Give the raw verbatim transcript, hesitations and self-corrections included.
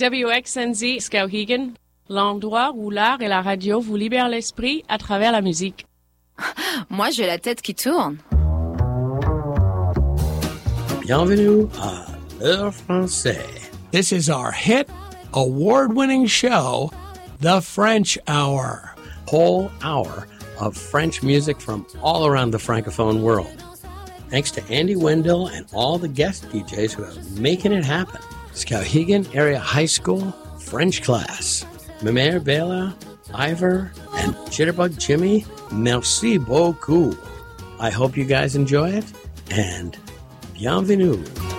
W X N Z Skowhegan, l'endroit où l'art et la radio vous libèrent l'esprit à travers la musique. Moi, j'ai la tête qui tourne. Bienvenue à L'Heure Français. This is our hit, award-winning show, The French Hour. Whole hour of French music from all around the Francophone world. Thanks to Andy Wendell and all the guest D Js who are making it happen. Skowhegan Area High School French class. Mimere Bela, Ivor, and Jitterbug Jimmy, merci beaucoup. I hope you guys enjoy it, and bienvenue.